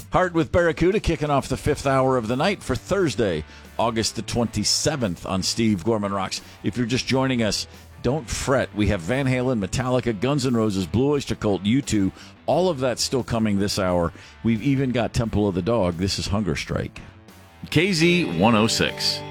Heart with Barracuda kicking off the 5th hour of the night for Thursday, August the 27th on Steve Gorman Rocks. If you're just joining us, don't fret. We have Van Halen, Metallica, Guns N' Roses, Blue Oyster Cult, U2. All of that's still coming this hour. We've even got Temple of the Dog. This is Hunger Strike. KZ 106.